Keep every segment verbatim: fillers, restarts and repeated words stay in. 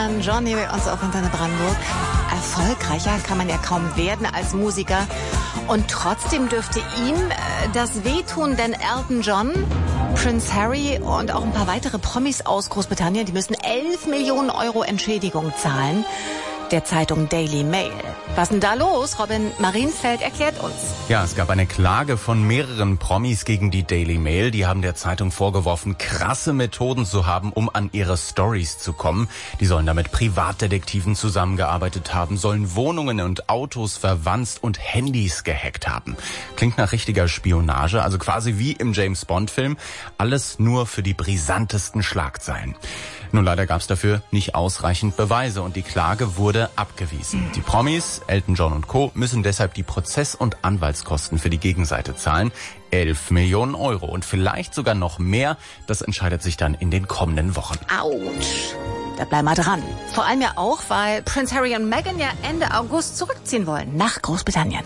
Elton John hier bei uns auf Antenne Brandenburg. Erfolgreicher kann man ja kaum werden als Musiker. Und trotzdem dürfte ihm äh, das wehtun, denn Elton John, Prince Harry und auch ein paar weitere Promis aus Großbritannien, die müssen elf Millionen Euro Entschädigung zahlen. Der Zeitung Daily Mail. Was denn da los? Robin Marienfeld erklärt uns. Ja, es gab eine Klage von mehreren Promis gegen die Daily Mail. Die haben der Zeitung vorgeworfen, krasse Methoden zu haben, um an ihre Stories zu kommen. Die sollen damit Privatdetektiven zusammengearbeitet haben, sollen Wohnungen und Autos verwanzt und Handys gehackt haben. Klingt nach richtiger Spionage, also quasi wie im James-Bond-Film. Alles nur für die brisantesten Schlagzeilen. Nun, leider gab es dafür nicht ausreichend Beweise und die Klage wurde abgewiesen. Die Promis, Elton John und Co. müssen deshalb die Prozess- und Anwaltskosten für die Gegenseite zahlen. elf Millionen Euro und vielleicht sogar noch mehr. Das entscheidet sich dann in den kommenden Wochen. Autsch. Da bleiben wir dran. Vor allem ja auch, weil Prince Harry und Meghan ja Ende August zurückziehen wollen nach Großbritannien.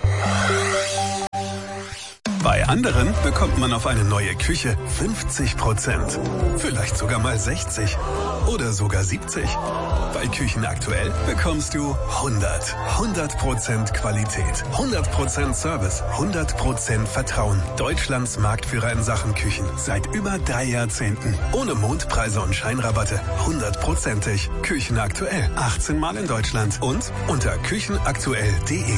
Bei anderen bekommt man auf eine neue Küche fünfzig Prozent. Vielleicht sogar mal sechzig. Oder sogar siebzig. Bei Küchen aktuell bekommst du hundert. hundert Prozent Qualität. hundert Prozent Service. hundert Prozent Vertrauen. Deutschlands Marktführer in Sachen Küchen. Seit über drei Jahrzehnten. Ohne Mondpreise und Scheinrabatte. hundertprozentig. Küchen aktuell. achtzehn Mal in Deutschland. Und unter küchenaktuell punkt de.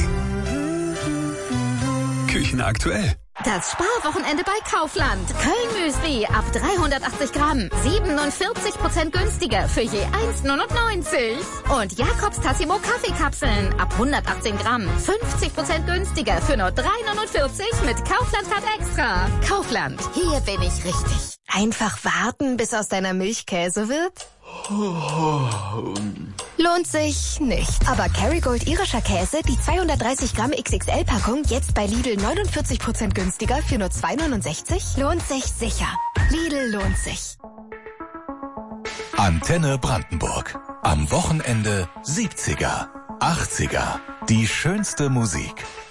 Küchen aktuell. Das Sparwochenende bei Kaufland. Köln-Müsli ab dreihundertachtzig Gramm. siebenundvierzig Prozent günstiger für je eins neunundneunzig. Und Jakobs Tassimo Kaffeekapseln ab hundertachtzehn Gramm. fünfzig Prozent günstiger für nur drei neunundvierzig mit Kaufland-Card Extra. Kaufland. Hier bin ich richtig. Einfach warten, bis aus deiner Milch Käse wird? Lohnt sich nicht. Aber Kerrygold irischer Käse, die zweihundertdreißig Gramm X X L-Packung, jetzt bei Lidl neunundvierzig Prozent günstiger für nur zwei neunundsechzig? Lohnt sich sicher. Lidl lohnt sich. Antenne Brandenburg. Am Wochenende siebziger, achtziger. Die schönste Musik.